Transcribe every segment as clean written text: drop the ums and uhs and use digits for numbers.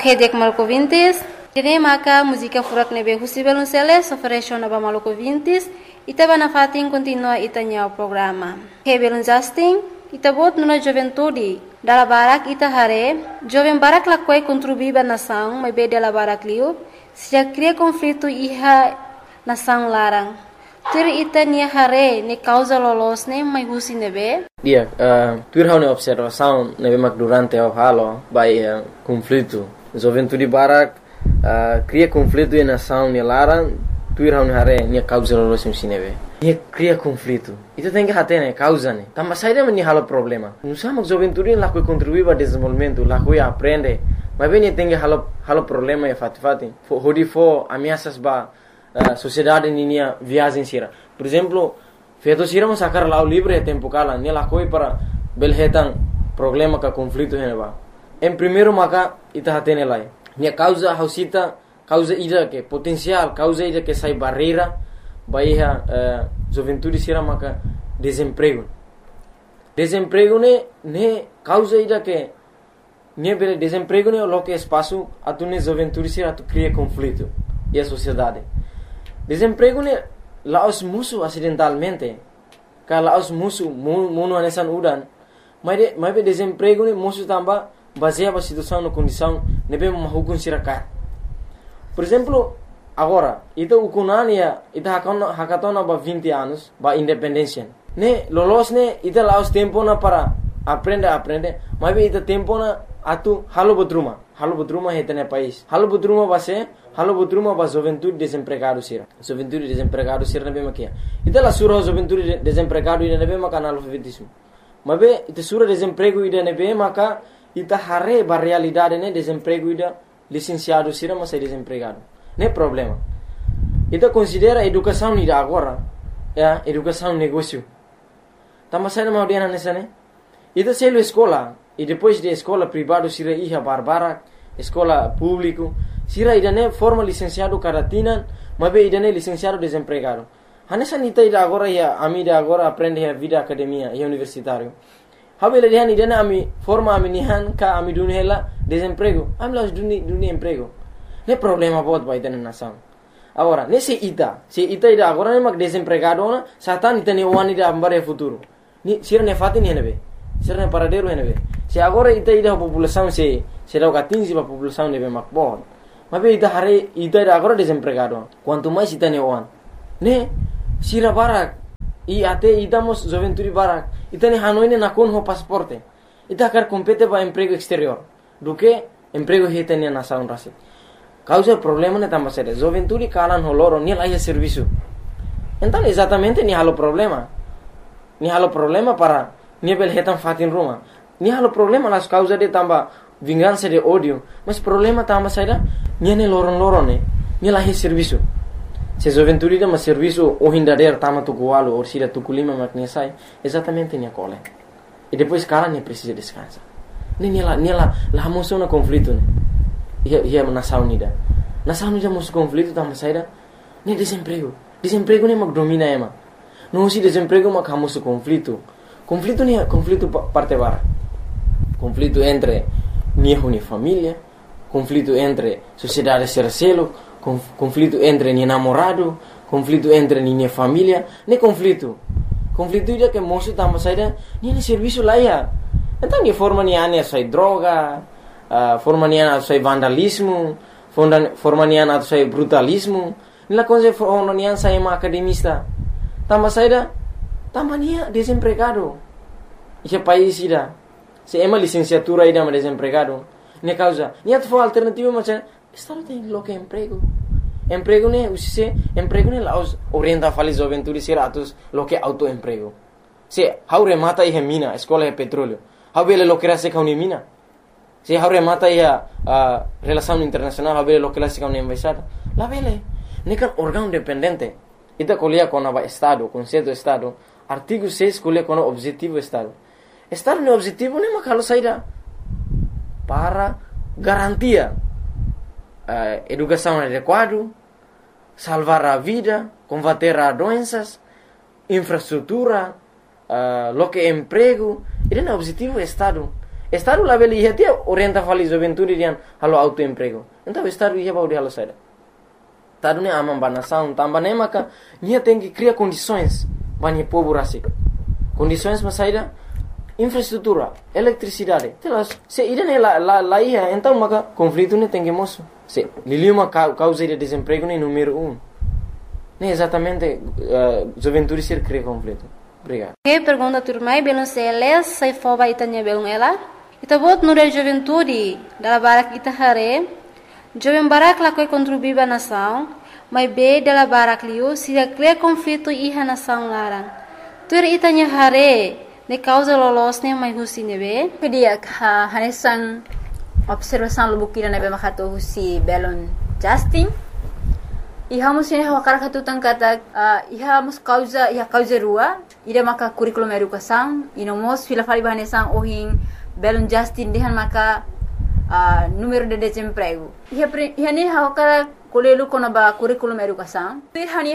Ok, dek maluco vintis. Kini maka música furak nebe husi belunceles ofereció naba maluco vintis. Ita bana fatin continua itanya o programa. Ok, belun Justin. Ita bot nuna juventude. Dala barak ita hare. Joven barak la koi contribuiba nação, mas be dela barak liu. Se cria conflito iha nação larang. Tur ita nia hare ne causa lolos ne mai husi nebe. Dia, tur hau ne observação nebe mak durante o halo by conflito. Juventude barak cria conflito e nação ne larang. Tur hau ne hare nia causa lolos ne nebe. Nia cria conflito. Ita tem que hate ne causa ne. Tamba saída men halo problema. Não sama juventude lá que contribui para desenvolvimento, lá que aprende. Mas bem tem que halo problema e fati. Hodi fo ameaças ba sociedade ninia viagem sira. Por exemplo, feito sira mo sacar lá o livre tempo kala, ne lá coi para belhetan problema ka conflito heneba. Em primeiro maka ita hatene lai. Nia causa hausita, causa ida que potencial, causa ida que sai barreira, baiha juventude sira maka desemprego. Desemprego ne causa ida que ne bele desemprego ne lo que espaço atune juventude sira atu cria conflito e a sociedade. Desemprego ne laos musuh acidentalmente. Ka laos musuh munu anesan udan. Mas be desemprego ne musuh tamba baseia ba situação na condição nebe mahukun sirakat. Por exemplo, agora, ita ukunania ita hakatona ba 20 anos ba independência. Ne lolos ne ita laos tempo na para aprende, mas be ita tempo na atu halo bodruma hetene país. Halo bodruma ba juventude desempregado sira. Juventude desempregado sira nebe makia. Ita la sura juventude desempregado ida nebe maka analfabetismo. Mabe ita sura desemprego ida nebe maka ita hare ba realidade ne desemprego ida licenciado sira mas desempregado. Ne problema. Ita considera educação ida agora, educação negócio. Tama sai na audiana nessa ne. Ita selo escola e depois de escola privado sira iha barbara, escola público sira idane forma licenciado karatina, mas be idane licenciado desempregado. Hanessa nita ida agora ya amida agora aprende a vida academia e universitário. Habele dihan idane ami forma ami nihan ka ami dunhela desemprego. Am las duni emprego. Ne problema bot ba idane nação. Agora, se ita ida agora ne mak desempregado na satan ita ne wani da ambare futuro. Ni sira ne fatin henebe. Sira ne paradero henebe. Se agora ita ida população se dá 15 ba população nebe mak bot. Mas ita hare ita agora desempregado. Quanto mais ita ne wan. Ne sira barak e até itamos juventude barak. Ita ne hanoine na kon ho pasaporte. Ita quer compete ba emprego exterior. Do que emprego hita ne nação rasi. Causa problema ne tamba sere. Juventude kalan holoro ni lá serviço. Então exatamente ni halo problema. Ni halo problema para ni bel hetan fatin ruma. Ni halo problema las causa de tamba vingança de ódio, mas problema tamba saída niane loron ne ni lahi serviço. Se juventude de mas serviço o hindader tama tukualo ou sira tukulima makne sai, exatamente nia cole. E depois cara ne precisa descansa. Ni la moção na conflito ne. Ia nação unida. Nação unida moço conflito tamba saída ni desemprego. Desemprego ne mak domina ema. Não se desemprego mak hamoso conflito. Conflito ni conflito parte bara. Conflito entre ni família, conflito entre sociedade sercelo, conflito entre ni namorado, conflito entre ni família, ne conflito ida que moço tamba saída ni serviço lá ia. Então ni forma ni ane sai droga, forma ni ane sai vandalismo, forma ni ane sai brutalismo, ni la coisa forma ni ane sai uma academista. Tamba saída tamba ni desempregado. Esse país ida se ema licenciatura ida mas desempregado. Ne causa, ni atfo alternativa macam estado tem lo que emprego. Emprego ne usise emprego ne laos orienta fali juventude seratus lo que autoemprego. Se haure mata ia mina, escola é petróleo. Habele lo que era se kauni mina. Se haure mata ia relação internacional, habele lo que era se kauni embaixada. La vele, ne kan órgão dependente. Ita colia com a estado, conceito estado, artigo 6 colia com o objetivo estado. Estado no objetivo ne makalo saída para garantia educação adequada, salvar a vida, combater as doenças, infraestrutura, lo que emprego, ele é o objetivo do Estado. Estado lá beli ia tia orienta fali juventude rian halo autoemprego. Então estado ia baudi halo saida. Tadu ne amam banasaun tamba ne maka nia tem que criar condições bani povo rasik. Condições mas saida infraestrutura, eletricidade. Telas se ida ne la ia então maka conflito ne tem que moço. Se liliu uma causa de desemprego ne número 1. Ne exatamente juventude ser cria conflito. Obrigado. Que pergunta turmai belum seles sai foba itanya belum ela. Ita bot nure juventude dala barak ita hare. Jovem barak lakoi contribuiba nação, mas be dela barak liu se cria conflito iha nação larang. Tur itanya hare ne causa lolosne mai husi nebe. Pedia hanesan observação lubukira nebe makato husi belon Justin. Iha musine wakara katutan kata iha mus causa rua ida maka curriculum educação inomos fila fali bahanesan ohin belon Justin dehan maka número de desemprego. Iha ni wakara kolelu kono ba curriculum educação. Tur hani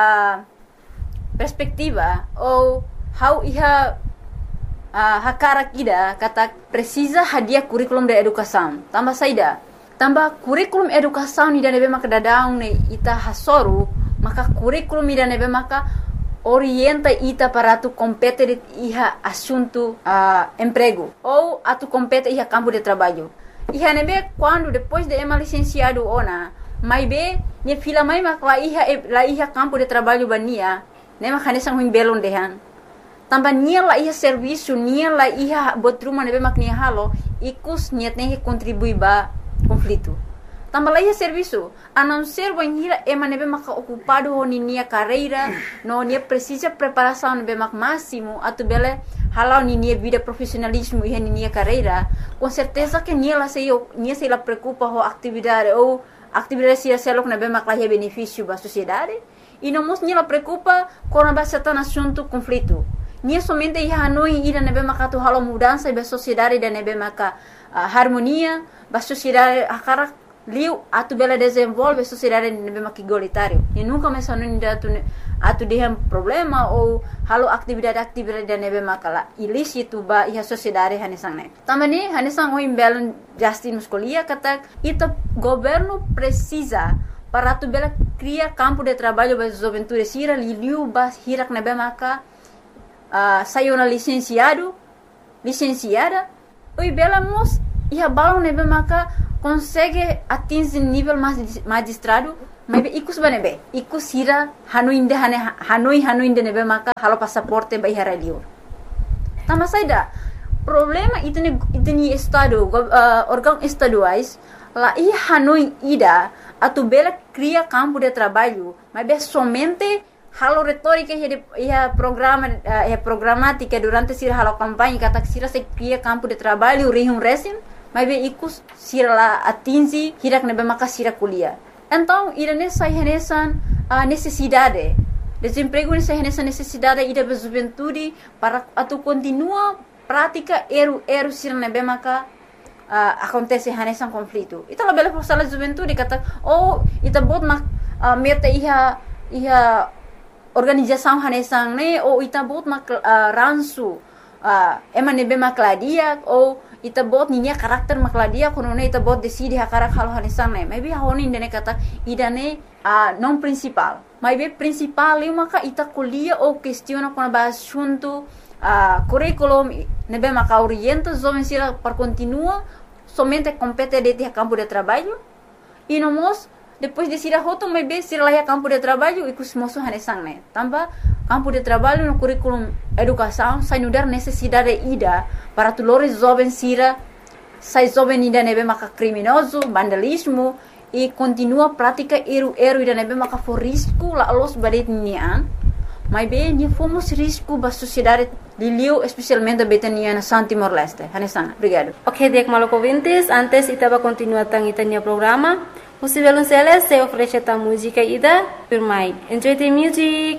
perspectiva ou how iha hakara kida kata precisa hadiah curriculum de educação. Tambah saida. Tambah kurikulum educação ni nebe maka dadaung ne ita hasoru maka kurikulum ni nebe maka orienta ita para tu compete iha assunto emprego ou atu compete iha campo de trabalho. Iha nebe quando depois de ema licenciado ona mai be ni fila mai maka la iha campo de trabalho bania ne maka nesang huing belon dehan. Tambah nia la iha serviço nia la iha botruma nebe mak nia halo ikus niat ne contribui ba conflito. Tambah lagi serviço, a não ser banhira ema nebe maka ocupado ho nia carreira, no nia precisa preparação nebe mak máximo, atu bele halau nia vida profissionalismo e nia carreira, com certeza que nia se la preocupa ho atividade ou atividade se selok nebe mak lahi benefício ba sociedade, e não mos nia la preocupa com a bastante assunto conflito. Nia somente ia hanoi ida nebe maka tu halau mudança ba sociedade da nebe maka harmonia ba sociedade akara liu atu bela desenvolve sociedade nebe mak igualitário e nunca mais anu atu dehan problema ou halo atividade da nebe makala ilícito ba iha sociedade hanesang ne tamani hanesang o imbelon Justin muscolia kata ita governo precisa para atu bela cria campo de trabalho ba juventude sira liu ba hirak nebe maka saiu na licenciada oi bela mos iha balon nebe maka consegue atingir nível magistrado mas ikus banebe ikus hira hanoi nebe maka halo passaporte ba iha radio tama saida problema itni estado órgão estaduais la iha hanoi ida atu bela cria campo de trabalho mas somente halo retórica ia programática durante sira halo campanha kata sira se cria campo de trabalho resim mas ikus sira la atingi hirak nebe maka sira kuliah. Então irane sai renesan necessidade desemprego ni sai renesan necessidade ida ba juventude para atu continua prática eru sira nebe maka acontece renesan conflito. Ita la bela sala juventude kata ita bot mak meta iha organização hanesang ne ou ita bot mak ransu ema nebe makladia ou ita bot ninya karakter makladia kono ne ita bot decide hakarak halo hanesang ne maybe honi ndene kata idane non principal maybe principal eu maka ita kuliah ou questiona kono ba assunto curriculum nebe maka orienta jovem sira para continua somente compete de campo de trabalho e nomos depois de sira hoto maybe sira lá campo de trabalho e kusmoso hanesang ne tambah campo de trabalho no curriculum educação sai nudar necessidade ida para tulores jovem sira sai jovem ida nebe maka criminoso vandalismo e continua prática eru ida nebe maka for risco la los badet nian mas bem ni fomos risco ba sociedade liliu especialmente betania na San Timor Leste hanesang obrigado. Ok, dek maloko vintes antes itaba continua tang itanya programa. Musivelun Celes se oferece ta música ida. Enjoy the music.